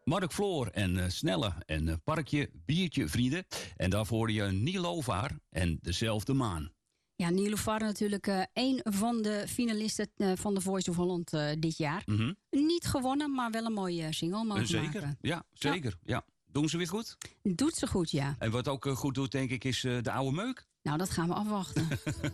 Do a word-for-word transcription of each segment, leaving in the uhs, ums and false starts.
Mark Floor en uh, Snelle en uh, Parkje, Biertje, Vrienden. En daarvoor hoorde je Nilovaar en Dezelfde Maan. Ja, Nilovaar natuurlijk uh, een van de finalisten uh, van The Voice of Holland uh, dit jaar. Mm-hmm. Niet gewonnen, maar wel een mooie single mogen uh, zeker, maken. ja, zeker. Ja. Ja. Doen ze weer goed? Doet ze goed, ja. En wat ook uh, goed doet, denk ik, is uh, de oude meuk. Nou, dat gaan we afwachten.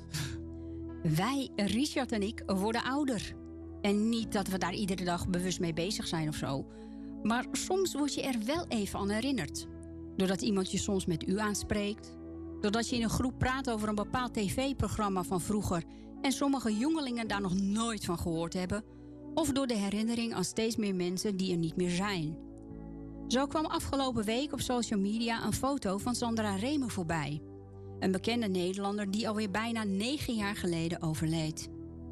Wij, Richard en ik, worden ouder. En niet dat we daar iedere dag bewust mee bezig zijn of zo. Maar soms word je er wel even aan herinnerd. Doordat iemand je soms met u aanspreekt. Doordat je in een groep praat over een bepaald tv-programma van vroeger. En sommige jongelingen daar nog nooit van gehoord hebben. Of door de herinnering aan steeds meer mensen die er niet meer zijn. Zo kwam afgelopen week op social media een foto van Sandra Remer voorbij. Een bekende Nederlander die alweer bijna negen jaar geleden overleed.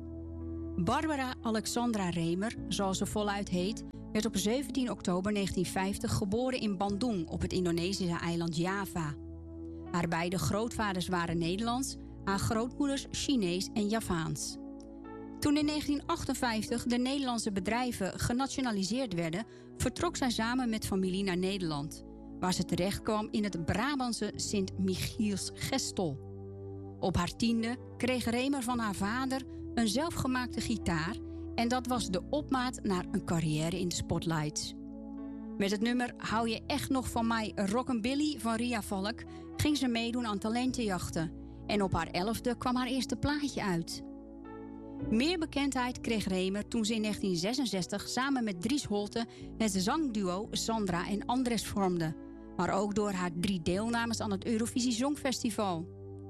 Barbara Alexandra Remer, zoals ze voluit heet, werd op zeventien oktober negentien vijftig geboren in Bandung op het Indonesische eiland Java. Haar beide grootvaders waren Nederlands, haar grootmoeders Chinees en Javaans. Toen in negentien achtenvijftig de Nederlandse bedrijven genationaliseerd werden, vertrok zij samen met familie naar Nederland, waar ze terechtkwam in het Brabantse Sint-Michiels-Gestel. Op haar tiende kreeg Remer van haar vader een zelfgemaakte gitaar en dat was de opmaat naar een carrière in de spotlights. Met het nummer Hou je echt nog van mij Rockabilly van Ria Valk ging ze meedoen aan talentenjachten en op haar elfde kwam haar eerste plaatje uit. Meer bekendheid kreeg Remer toen ze in negentien zesenzestig samen met Dries Holte het zangduo Sandra en Andres vormde, maar ook door haar drie deelnames aan het Eurovisie Songfestival.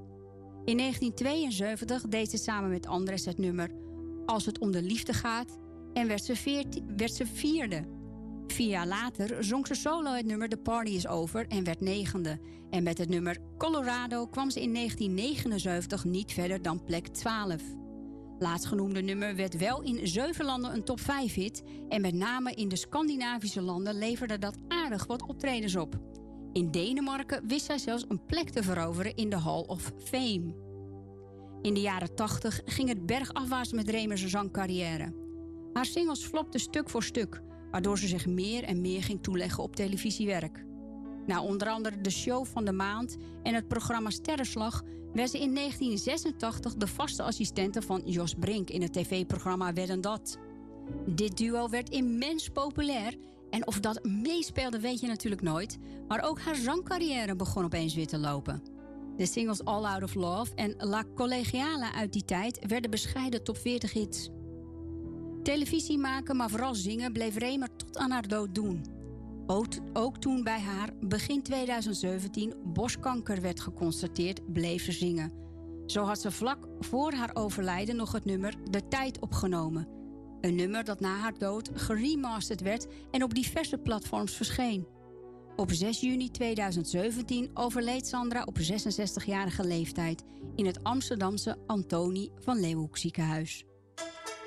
In negentien tweeënzeventig deed ze samen met Andres het nummer Als het om de liefde gaat en werd ze, veerti- werd ze vierde. Vier jaar later zong ze solo het nummer The Party is Over en werd negende. En met het nummer Colorado kwam ze in negentien negenenzeventig niet verder dan plek twaalf. Laatstgenoemde nummer werd wel in zeven landen een top vijf hit en met name in de Scandinavische landen leverde dat aardig wat optredens op. In Denemarken wist zij zelfs een plek te veroveren in de Hall of Fame. In de jaren tachtig ging het bergafwaarts met Remers zangcarrière. Haar singles flopten stuk voor stuk, waardoor ze zich meer en meer ging toeleggen op televisiewerk. Na onder andere de Show van de Maand en het programma Sterrenslag werd ze in negentien zesentachtig de vaste assistente van Jos Brink in het tv-programma Wedden Dat. Dit duo werd immens populair en of dat meespeelde weet je natuurlijk nooit, maar ook haar zangcarrière begon opeens weer te lopen. De singles All Out of Love en La Collegiale uit die tijd werden bescheiden top veertig hits. Televisie maken, maar vooral zingen bleef Remer tot aan haar dood doen. Ook, ook toen bij haar begin tweeduizend zeventien borstkanker werd geconstateerd, bleef ze zingen. Zo had ze vlak voor haar overlijden nog het nummer De Tijd opgenomen. Een nummer dat na haar dood geremasterd werd en op diverse platforms verscheen. Op zes juni tweeduizend zeventien overleed Sandra op zesenzestigjarige leeftijd in het Amsterdamse Antonie van Leeuwenhoek ziekenhuis.